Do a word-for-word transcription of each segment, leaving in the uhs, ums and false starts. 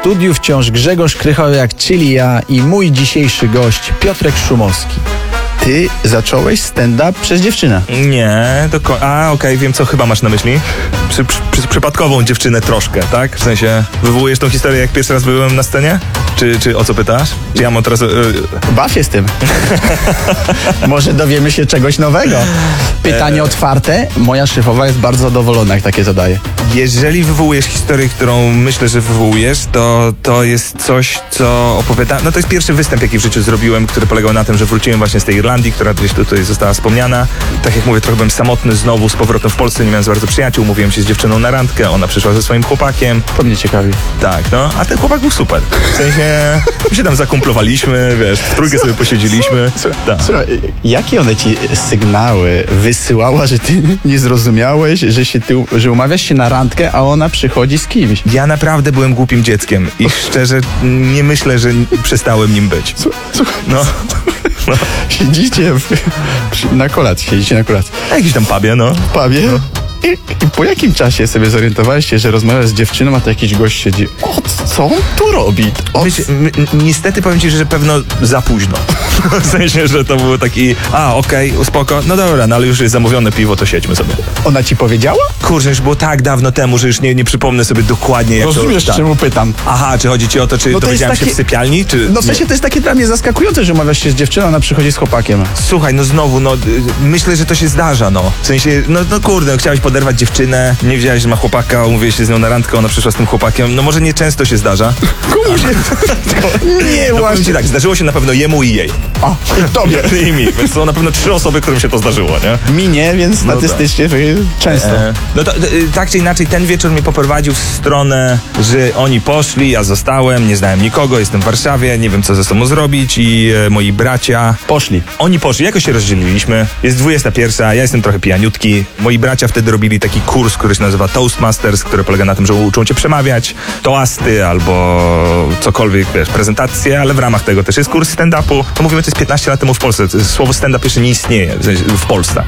studiu wciąż Grzegorz Krychowiak, czyli ja i mój dzisiejszy gość Piotrek Szumowski. Ty zacząłeś stand-up przez dziewczynę. Nie, do ko- A, okej, okay, wiem co chyba masz na myśli. Przy, przy, przy, przypadkową dziewczynę troszkę, tak? W sensie, wywołujesz tą historię, jak pierwszy raz byłem na scenie? Czy, czy o co pytasz? Czy ja mam teraz... Yy... Baw się z tym. Może dowiemy się czegoś nowego. Pytanie e... otwarte. Moja szefowa jest bardzo zadowolona, jak takie zadaje. Jeżeli wywołujesz historię, którą myślę, że wywołujesz, to, to jest coś, co opowiada... No to jest pierwszy występ, jaki w życiu zrobiłem, który polegał na tym, że wróciłem właśnie z tej Irlandii, która gdzieś tutaj została wspomniana. Tak jak mówię, trochę byłem samotny znowu z powrotem w Polsce, nie miałem za bardzo przyjaciół, mówiłem się z dziewczyną na randkę, ona przyszła ze swoim chłopakiem. To mnie ciekawi. Tak, no, a ten chłopak był super. W sensie, my się tam zakumplowaliśmy, wiesz, w trójkę sobie posiedzieliśmy. Tak. Słuchaj, jakie one ci sygnały wysyłała, że ty nie zrozumiałeś, że, się ty, że umawiasz się na randkę, a ona przychodzi z kimś? Ja naprawdę byłem głupim dzieckiem i szczerze nie myślę, że przestałem nim być. Słuchaj, no. No. Siedzicie w, na kolacji, siedzicie na kolacji. Na jakimś tam pubie, no. W pubie? No. I, I po jakim czasie sobie zorientowałeś się, że rozmawiasz z dziewczyną, a to jakiś gość siedzi? O, co on tu robi? O, Myśl, my, niestety powiem ci, że pewno za późno. W sensie, że to było taki, a okej, okay, spoko, no dobra, no ale już jest zamówione piwo, to siedźmy sobie. Ona ci powiedziała? Kurczę, już było tak dawno temu, że już nie, nie przypomnę sobie dokładnie, jak Rozumiesz, to... Tak. czemu pytam? Aha, czy chodzi ci o to, czy no to dowiedziałem takie... się w sypialni, czy... No w sensie to jest takie dla mnie zaskakujące, że umawiasz się z dziewczyną, ona przychodzi z chłopakiem. Słuchaj, no znowu, no myślę, że to się zdarza, no. W sensie, no, no kurde, no, chciałeś poderwać dziewczynę, nie wiedziałeś, że ma chłopaka, umówiłeś się z nią na randkę, ona przyszła z tym chłopakiem, no może nie często się zdarza. Komu się... Nie, no, właśnie. Tak, zdarzyło się na pewno jemu i jej. A, i tobie. I mi, więc są na pewno trzy osoby, którym się to zdarzyło, nie? Mi nie, więc statystycznie no często. E, no to tak czy inaczej, ten wieczór mnie poprowadził w stronę, że oni poszli, ja zostałem, nie znałem nikogo, jestem w Warszawie, nie wiem co ze sobą zrobić i e, moi bracia... Poszli. Oni poszli, jakoś się rozdzieliliśmy, jest dwudziesta pierwsza, ja jestem trochę pijaniutki, moi bracia wtedy robili taki kurs, który się nazywa Toastmasters, który polega na tym, że uczą cię przemawiać, toasty albo cokolwiek, wiesz, prezentacje, ale w ramach tego też jest kurs stand-upu. To mówimy, to jest piętnaście lat temu w Polsce, słowo stand-up jeszcze nie istnieje w, sensie, w Polsce.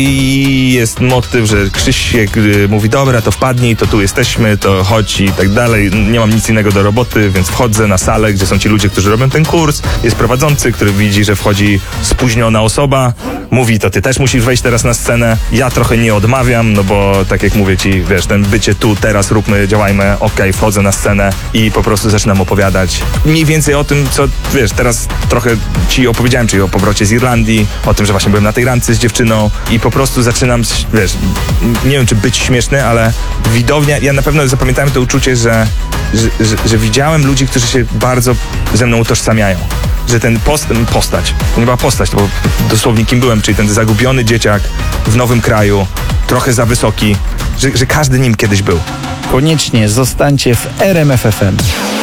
I jest motyw, że Krzysiek mówi, dobra, to wpadnij, to tu jesteśmy, to chodź i tak dalej. Nie mam nic innego do roboty, więc wchodzę na salę, gdzie są ci ludzie, którzy robią ten kurs. Jest prowadzący, który widzi, że wchodzi spóźniona osoba. Mówi, to ty też musisz wejść teraz na scenę. Ja trochę nie odmawiam, no bo tak jak mówię ci, wiesz, ten bycie tu, teraz, róbmy, działajmy, okej, okay, wchodzę na scenę i po prostu zaczynam opowiadać mniej więcej o tym, co, wiesz, teraz trochę ci opowiedziałem, czyli o powrocie z Irlandii, o tym, że właśnie byłem na tej randce z dziewczyną i po prostu zaczynam, wiesz, nie wiem, czy być śmieszny, ale widownia, ja na pewno zapamiętałem to uczucie, że, że, że, że widziałem ludzi, którzy się bardzo ze mną utożsamiają. Że ten post, postać, to nie była postać, to był dosłownie kim byłem, czyli ten zagubiony dzieciak w nowym kraju, trochę za wysoki, że, że każdy nim kiedyś był. Koniecznie zostańcie w R M F F M.